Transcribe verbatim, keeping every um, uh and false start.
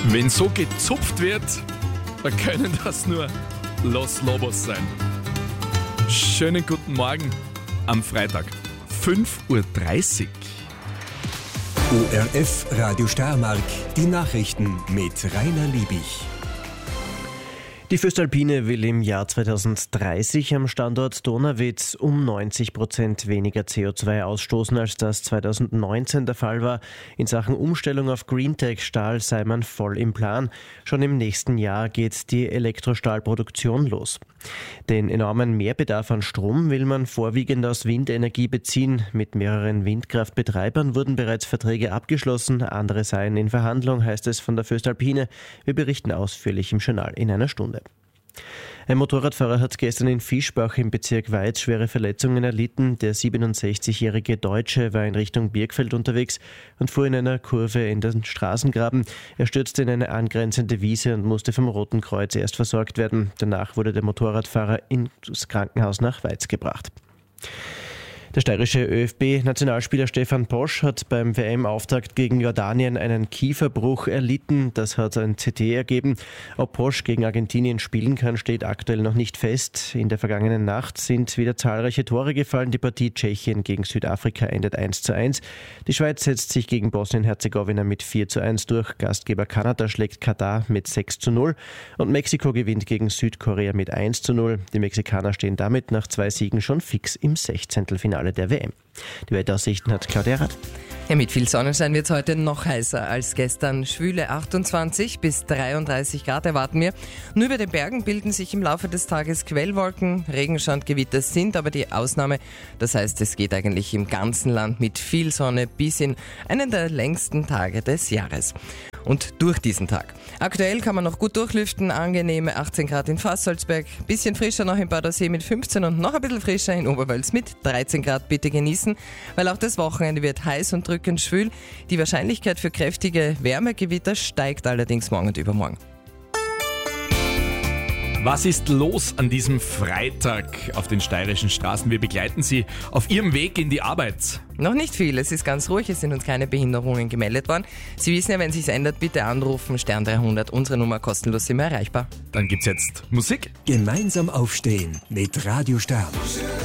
Wenn so gezupft wird, dann können das nur Los Lobos sein. Schönen guten Morgen am Freitag, fünf Uhr dreißig. O R F Radio Steiermark, die Nachrichten mit Rainer Liebig. Die Föstalpine will im Jahr zweitausenddreißig am Standort Donauwitz um neunzig Prozent weniger C O zwei ausstoßen, als das zweitausendneunzehn der Fall war. In Sachen Umstellung auf Greentech-Stahl sei man voll im Plan. Schon im nächsten Jahr geht die Elektrostahlproduktion los. Den enormen Mehrbedarf an Strom will man vorwiegend aus Windenergie beziehen. Mit mehreren Windkraftbetreibern wurden bereits Verträge abgeschlossen, andere seien in Verhandlung, heißt es von der Föstalpine. Wir berichten ausführlich im Journal in einer Stunde. Ein Motorradfahrer hat gestern in Fischbach im Bezirk Weiz schwere Verletzungen erlitten. Der siebenundsechzigjährige Deutsche war in Richtung Birkfeld unterwegs und fuhr in einer Kurve in den Straßengraben. Er stürzte in eine angrenzende Wiese und musste vom Roten Kreuz erst versorgt werden. Danach wurde der Motorradfahrer ins Krankenhaus nach Weiz gebracht. Der steirische ÖFB-Nationalspieler Stefan Posch hat beim W M-Auftakt gegen Jordanien einen Kieferbruch erlitten. Das hat ein C T ergeben. Ob Posch gegen Argentinien spielen kann, steht aktuell noch nicht fest. In der vergangenen Nacht sind wieder zahlreiche Tore gefallen. Die Partie Tschechien gegen Südafrika endet eins zu eins. Die Schweiz setzt sich gegen Bosnien-Herzegowina mit vier zu eins durch. Gastgeber Kanada schlägt Katar mit sechs zu null. Und Mexiko gewinnt gegen Südkorea mit eins zu null. Die Mexikaner stehen damit nach zwei Siegen schon fix im Sechzehntelfinale der W M. Die Wetteraussichten hat Claudia Rath. Ja, mit viel Sonnenschein wird es heute noch heißer als gestern. Schwüle achtundzwanzig bis dreiunddreißig Grad erwarten wir. Nur über den Bergen bilden sich im Laufe des Tages Quellwolken. Regenschandgewitter sind aber die Ausnahme. Das heißt, es geht eigentlich im ganzen Land mit viel Sonne bis in einen der längsten Tage des Jahres. Und durch diesen Tag. Aktuell kann man noch gut durchlüften, angenehme achtzehn Grad in Fassalzberg, bisschen frischer noch in Badersee mit fünfzehn und noch ein bisschen frischer in Oberwölz mit dreizehn Grad. Bitte genießen, weil auch das Wochenende wird heiß und drückend schwül. Die Wahrscheinlichkeit für kräftige Wärmegewitter steigt allerdings morgen und übermorgen. Was ist los an diesem Freitag auf den steirischen Straßen? Wir begleiten Sie auf Ihrem Weg in die Arbeit. Noch nicht viel, es ist ganz ruhig, es sind uns keine Behinderungen gemeldet worden. Sie wissen ja, wenn es sich ändert, bitte anrufen, Stern dreihundert, unsere Nummer kostenlos immer erreichbar. Dann gibt's jetzt Musik. Gemeinsam aufstehen mit Radio Stern.